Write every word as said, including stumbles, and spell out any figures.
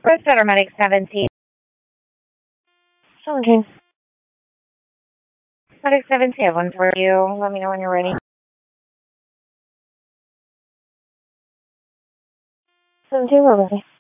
Rose Center Medic seventeen. seventeen. Medic seventeen, I have one for you. Let me know when you're ready. seventeen, we're ready.